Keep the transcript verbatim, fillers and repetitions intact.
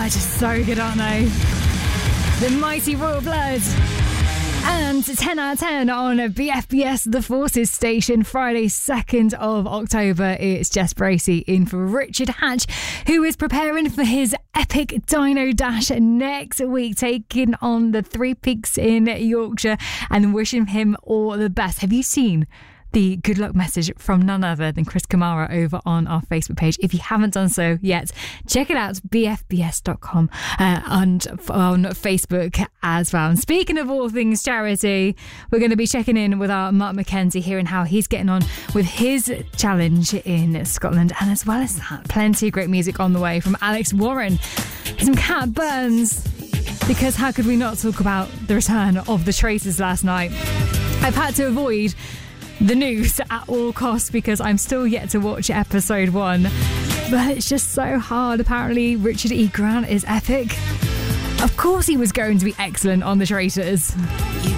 they're just so good, aren't they? The mighty Royal Blood. And ten out of ten on B F B S The Forces station, Friday second of October. It's Jess Bracey in for Richard Hatch, who is preparing for his epic Dino Dash next week, taking on the Three Peaks in Yorkshire, and wishing him all the best. Have you seen the good luck message from none other than Chris Kamara over on our Facebook page? If you haven't done so yet, check it out, b f b s dot com, uh, and on Facebook as well. And speaking of all things charity, we're going to be checking in with our Mark McKenzie, hearing how he's getting on with his challenge in Scotland. And as well as that, plenty of great music on the way from Alex Warren, some Cat Burns, because how could we not talk about the return of the Traitors last night? I've had to avoid the news at all costs because I'm still yet to watch episode one, but it's just so hard. Apparently Richard E. Grant is epic. Of course he was going to be excellent on the Traitors.